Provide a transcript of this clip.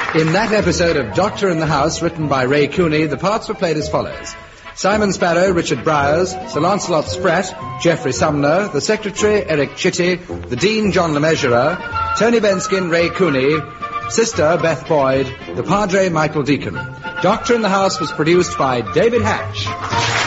In that episode of Doctor in the House, written by Ray Cooney, the parts were played as follows. Simon Sparrow, Richard Briers, Sir Lancelot Spratt, Geoffrey Sumner, the Secretary, Eric Chitty, the Dean, John LeMessurier, Tony Benskin, Ray Cooney, Sister, Beth Boyd, the Padre, Michael Deacon. Doctor in the House was produced by David Hatch.